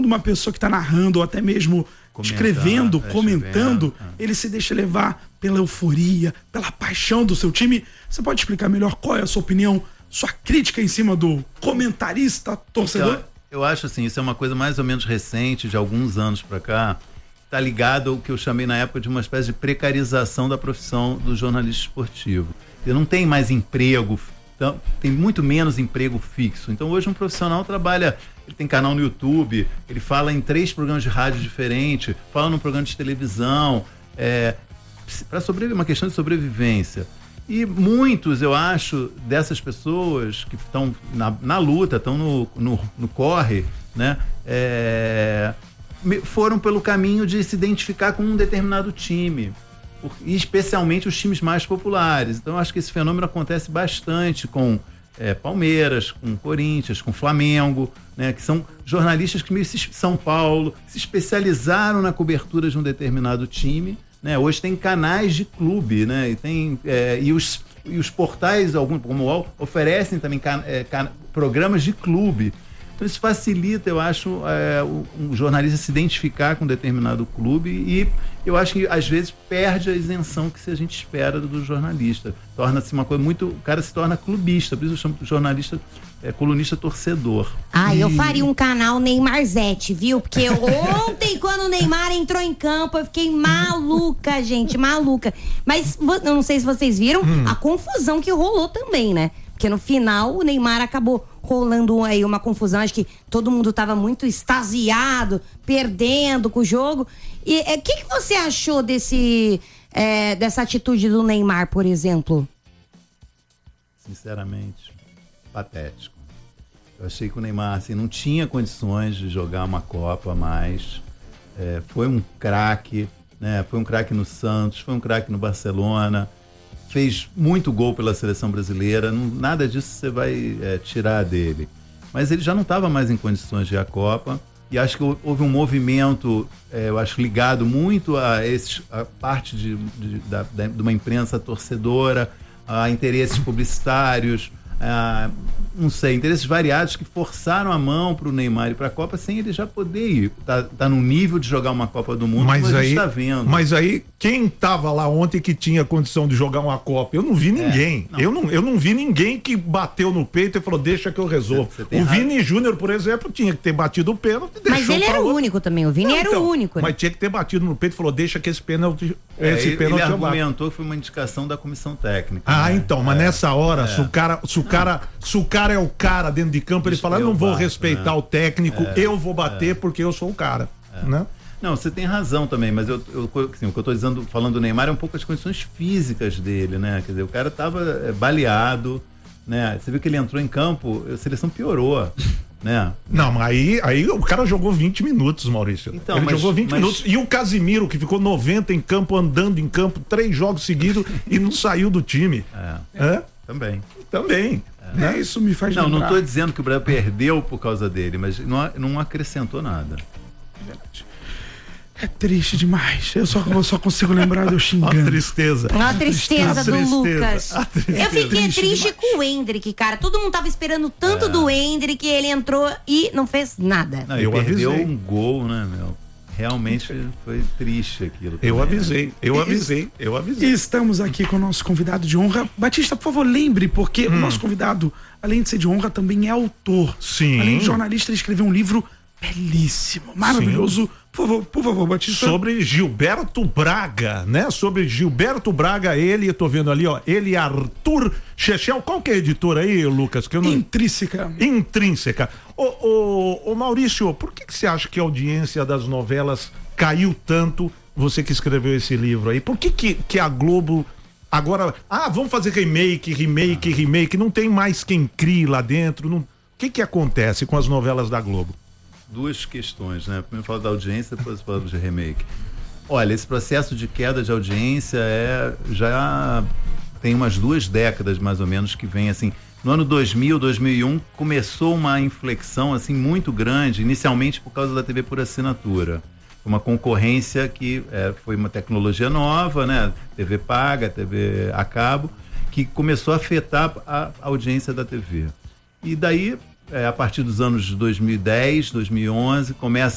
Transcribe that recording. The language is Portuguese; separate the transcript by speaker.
Speaker 1: uma pessoa que está narrando ou até mesmo escrevendo, comentando, ele se deixa levar pela euforia, pela paixão do seu time. Você pode explicar melhor qual é a sua opinião, sua crítica em cima do comentarista, torcedor?
Speaker 2: Então, eu acho assim, isso é uma coisa mais ou menos recente, de alguns anos para cá, tá ligado ao que eu chamei na época de uma espécie de precarização da profissão do jornalista esportivo. Ele não tem mais emprego, então, tem muito menos emprego fixo. Então hoje um profissional trabalha, ele tem canal no YouTube, ele fala em 3 programas de rádio diferentes, fala num programa de televisão, para sobreviver, uma questão de sobrevivência. E muitos, eu acho, dessas pessoas que estão na luta, estão no corre, né? Foram pelo caminho de se identificar com um determinado time, e especialmente os times mais populares. Então eu acho que esse fenômeno acontece bastante com Palmeiras, com Corinthians, com Flamengo, né, que são jornalistas que São Paulo se especializaram na cobertura de um determinado time, né? Hoje tem canais de clube, né? E os portais, como o UOL, oferecem também programas de clube. Então isso facilita, eu acho, um jornalista se identificar com um determinado clube, e eu acho que às vezes perde a isenção que a gente espera do jornalista. Torna-se uma coisa muito... O cara se torna clubista, por isso eu chamo de jornalista, colunista torcedor.
Speaker 3: Eu faria um canal Neymarzete, viu? Porque ontem, quando o Neymar entrou em campo, eu fiquei maluca, gente, maluca. Mas eu não sei se vocês viram a confusão que rolou também, né? Porque no final o Neymar acabou rolando aí uma confusão, acho que todo mundo estava muito extasiado, perdendo com o jogo. E o que você achou dessa atitude do Neymar, por exemplo?
Speaker 2: Sinceramente, patético. Eu achei que o Neymar assim, não tinha condições de jogar uma Copa mais. Foi um craque, né? Foi um craque no Santos, foi um craque no Barcelona. Fez muito gol pela seleção brasileira, nada disso você vai tirar dele. Mas ele já não estava mais em condições de ir à Copa, e acho que houve um movimento, eu acho, ligado muito a parte de uma imprensa torcedora, a interesses publicitários, não sei, interesses variados que forçaram a mão para o Neymar ir para a Copa sem ele já poder ir. Tá no nível de jogar uma Copa do Mundo, mas a gente está vendo.
Speaker 4: Mas aí, quem estava lá ontem que tinha condição de jogar uma Copa? Eu não vi ninguém. Eu não vi ninguém que bateu no peito e falou, deixa que eu resolvo. O Vini Júnior, por exemplo, tinha que ter batido o pênalti e deixou.
Speaker 3: Mas ele era o único também, o Vini era o único.
Speaker 4: Mas tinha que ter batido no peito e falou, deixa que esse pênalti...
Speaker 2: Ele argumentou que foi uma indicação da comissão técnica.
Speaker 4: Mas nessa hora, se o cara é o cara dentro de campo, ele fala, eu não vou respeitar o técnico, eu vou bater porque eu sou o cara, né?
Speaker 2: Não, você tem razão também, mas assim, o que eu tô dizendo, falando do Neymar, é um pouco as condições físicas dele, né? Quer dizer, o cara tava baleado, né? Você viu que ele entrou em campo, a seleção piorou, né?
Speaker 4: Não, mas aí o cara jogou 20 minutos, Maurício.
Speaker 2: Então,
Speaker 4: ele jogou 20 minutos. E o Casimiro, que ficou 90 em campo, andando em campo, 3 jogos seguidos e não saiu do time. Também.
Speaker 1: Né? Isso me faz lembrar.
Speaker 2: Não estou dizendo que o Brasil perdeu por causa dele, mas não acrescentou nada.
Speaker 1: É triste demais. Eu só consigo lembrar de eu xingando.
Speaker 4: A tristeza.
Speaker 3: A tristeza do Lucas. Eu fiquei triste
Speaker 1: demais
Speaker 3: com o Hendrick, cara. Todo mundo tava esperando tanto do Hendrick, ele entrou e não fez nada.
Speaker 2: Não, ele perdeu um gol, né, meu? Realmente foi triste aquilo.
Speaker 4: Eu avisei.
Speaker 1: E estamos aqui com o nosso convidado de honra. Batista, por favor, lembre, porque o nosso convidado, além de ser de honra, também é autor.
Speaker 4: Sim.
Speaker 1: Além de jornalista, ele escreveu um livro belíssimo, maravilhoso. Sim. Por favor, Batista.
Speaker 4: Sobre Gilberto Braga, né? Sobre Gilberto Braga, eu tô vendo ali, ó, ele e Arthur Chechel. Qual que é a editora aí, Lucas? Que eu não... Intrínseca. Ô Maurício, por que você acha que a audiência das novelas caiu tanto, você que escreveu esse livro aí? Por que a Globo agora... vamos fazer remake, não tem mais quem crie lá dentro, o que acontece com as novelas da Globo?
Speaker 2: Duas questões, né? Primeiro falo da audiência, depois falo de remake. Olha, esse processo de queda de audiência já tem umas 2 décadas mais ou menos que vem assim. No ano 2000, 2001 começou uma inflexão assim muito grande, inicialmente por causa da TV por assinatura. Uma concorrência que foi uma tecnologia nova, né? TV paga, TV a cabo, que começou a afetar a audiência da TV. E daí a partir dos anos de 2010, 2011, começa